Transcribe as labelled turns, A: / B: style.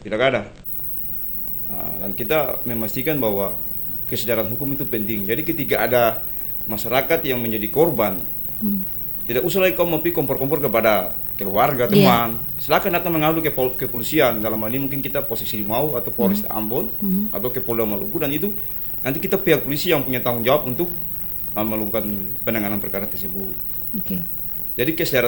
A: tidak ada. Dan kita memastikan bahwa kesadaran hukum itu penting. Jadi ketika ada masyarakat yang menjadi korban, tidak usah lagi kau mempi kompor-kompor kepada keluarga, teman. Silakan datang mengadu ke kepolisian. Dalam hal ini mungkin kita posisi Limau atau Polres Ambon atau ke Polda Maluku, dan itu nanti kita pihak polisi yang punya tanggung jawab untuk melakukan penanganan perkara tersebut.
B: Oke.
A: Jadi kesadaran